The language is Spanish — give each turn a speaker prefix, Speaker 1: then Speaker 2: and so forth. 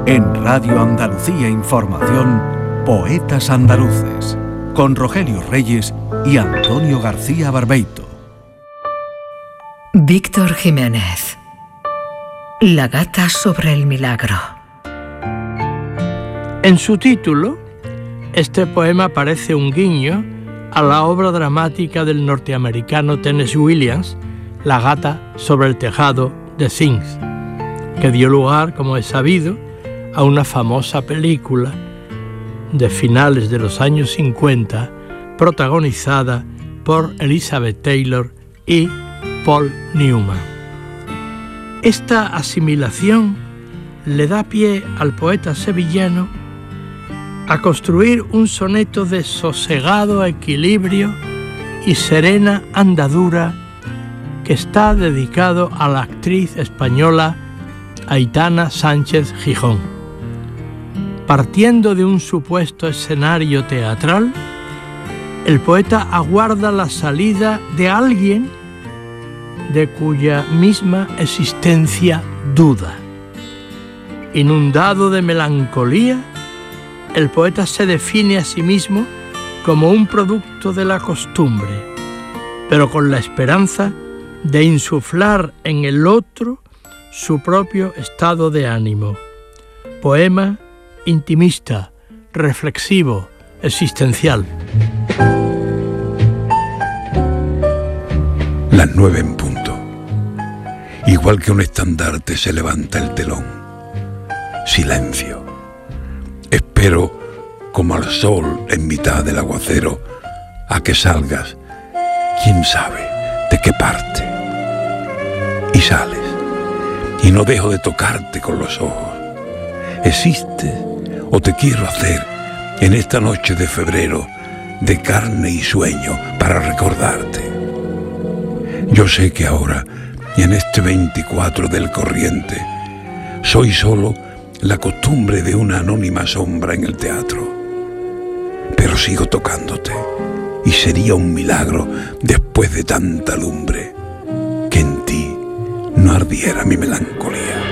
Speaker 1: En Radio Andalucía Información, Poetas Andaluces, con Rogelio Reyes y Antonio García Barbeito.
Speaker 2: Víctor Jiménez. La gata sobre el milagro.
Speaker 3: En su título, este poema parece un guiño a la obra dramática del norteamericano Tennessee Williams, La gata sobre el tejado de Zinc, que dio lugar, como es sabido, a una famosa película de finales de los años 50, protagonizada por Elizabeth Taylor y Paul Newman. Esta asimilación le da pie al poeta sevillano a construir un soneto de sosegado equilibrio y serena andadura que está dedicado a la actriz española Aitana Sánchez Gijón. Partiendo de un supuesto escenario teatral, el poeta aguarda la salida de alguien de cuya misma existencia duda. Inundado de melancolía, el poeta se define a sí mismo como un producto de la costumbre, pero con la esperanza de insuflar en el otro su propio estado de ánimo. Poema intimista, reflexivo, existencial.
Speaker 4: Las 9 en punto. Igual que un estandarte se levanta el telón. Silencio. Espero, como al sol en mitad del aguacero, a que salgas, quién sabe de qué parte. Y sales, y no dejo de tocarte con los ojos. ¿Existes o te quiero hacer en esta noche de febrero de carne y sueño para recordarte? Yo sé que ahora, y en este 24 del corriente, soy solo la costumbre de una anónima sombra en el teatro. Pero sigo tocándote, y sería un milagro después de tanta lumbre que en ti no ardiera mi melancolía.